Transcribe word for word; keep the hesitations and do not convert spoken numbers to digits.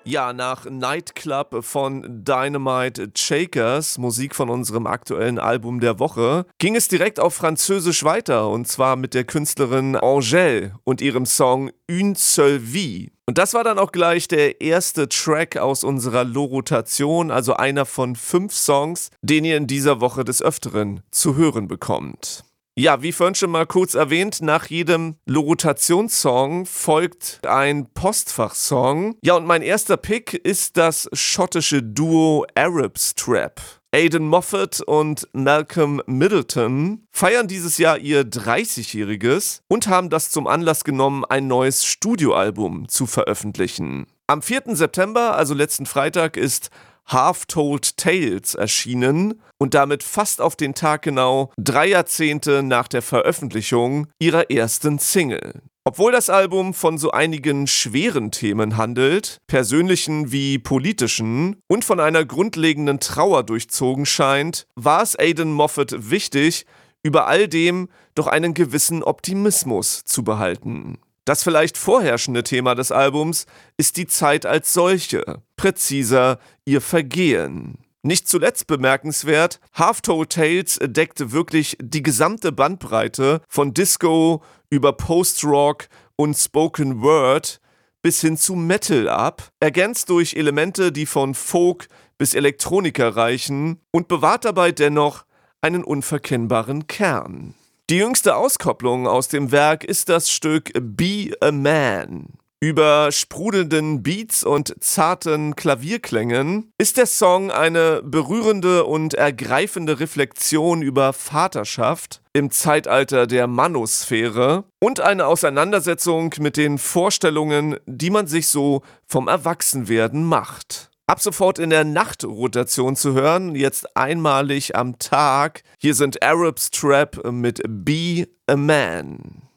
Ja, nach Nightclub von Dynamite Shakers, Musik von unserem aktuellen Album der Woche, ging es direkt auf Französisch weiter, und zwar mit der Künstlerin Angèle und ihrem Song Une seule vie. Und das war dann auch gleich der erste Track aus unserer Lo-Rotation, also einer von fünf Songs, den ihr in dieser Woche des Öfteren zu hören bekommt. Ja, wie vorhin schon mal kurz erwähnt, nach jedem Lo-Rotationssong folgt ein Postfachsong. Ja, und mein erster Pick ist das schottische Duo Arab Strap. Aidan Moffat und Malcolm Middleton feiern dieses Jahr ihr dreißigjähriges und haben das zum Anlass genommen, ein neues Studioalbum zu veröffentlichen. Am vierten September, also letzten Freitag, ist Half-Told Tales erschienen und damit fast auf den Tag genau drei Jahrzehnte nach der Veröffentlichung ihrer ersten Single. Obwohl das Album von so einigen schweren Themen handelt, persönlichen wie politischen, und von einer grundlegenden Trauer durchzogen scheint, war es Aidan Moffat wichtig, über all dem doch einen gewissen Optimismus zu behalten. Das vielleicht vorherrschende Thema des Albums ist die Zeit als solche, präziser ihr Vergehen. Nicht zuletzt bemerkenswert, Half-Told Tales deckte wirklich die gesamte Bandbreite von Disco über Post-Rock und Spoken Word bis hin zu Metal ab, ergänzt durch Elemente, die von Folk bis Elektronika reichen, und bewahrt dabei dennoch einen unverkennbaren Kern. Die jüngste Auskopplung aus dem Werk ist das Stück Be a Man. Über sprudelnden Beats und zarten Klavierklängen ist der Song eine berührende und ergreifende Reflexion über Vaterschaft im Zeitalter der Manosphäre und eine Auseinandersetzung mit den Vorstellungen, die man sich so vom Erwachsenwerden macht. Ab sofort in der Nachtrotation zu hören, jetzt einmalig am Tag. Hier sind Arab Strap mit Be a Man.